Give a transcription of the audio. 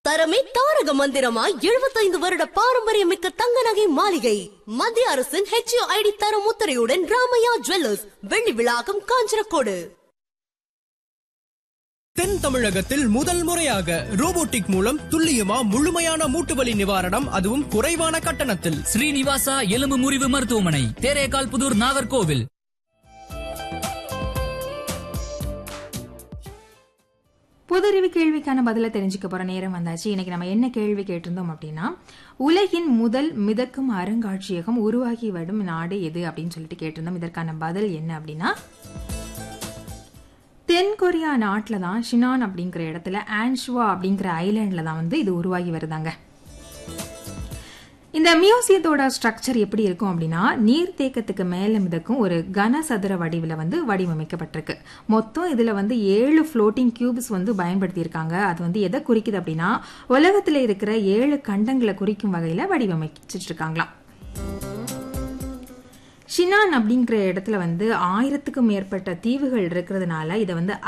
தரமே தாரக மந்திரமாய் 75 வருட பாரம்பரியமிக்க தங்க நகை மாளிகை. மத்திய அரசின் HUID தரம் முத்திரையுடன் ராமையா ஜுவல்லர்ஸ், வெள்ளி விழாக்கம், காஞ்சனக்கோடு. தென் தமிழகத்தில் முதல் முறையாக ரோபோட்டிக் மூலம் துல்லியமா முழுமையான மூட்டுவலி நிவாரணம், அதுவும் குறைவான கட்டணத்தில். ஸ்ரீனிவாசா எலும்பு முறிவு மருத்துவமனை, தேரேகால் புதூர், நாகர்கோவில். பொதுறிவு கேள்விக்கான பதில தெரிஞ்சுக்க போற நேரம் வந்தாச்சு. இன்னைக்கு நம்ம என்ன கேள்வி கேட்டிருந்தோம் அப்படின்னா, உலகின் முதல் மிதக்கும் அருங்காட்சியகம் உருவாகி வரும் நாடு எது அப்படின்னு சொல்லிட்டு கேட்டிருந்தோம். இதற்கான பதில் என்ன அப்படின்னா, தென்கொரியா நாட்டில் தான் ஷினான் அப்படிங்கிற இடத்துல ஆன்ஷுவா அப்படிங்கிற ஐலாண்டில் தான் இது உருவாகி வருதாங்க. இந்த மியூசியத்தோட ஸ்ட்ரக்சர் எப்படி இருக்கும் அப்படின்னா, நீர்த்தேக்கத்துக்கு மேல மிதக்கும் ஒரு கனசதுர வடிவில் வடிவமைக்கப்பட்டிருக்கு. மொத்தம் இதுல 7 ஃப்ளோட்டிங் கியூப்ஸ் பயன்படுத்தியிருக்காங்க. அது எதை குறிக்குது அப்படின்னா, உலகத்தில் இருக்கிற 7 கண்டங்களை குறிக்கும் வகையில வடிவமைச்சிட்டு இருக்காங்களாம். ஷினான் அப்படிங்கிற இடத்துல 1000க்கும் மேற்பட்ட தீவுகள் இருக்கிறதுனால இதை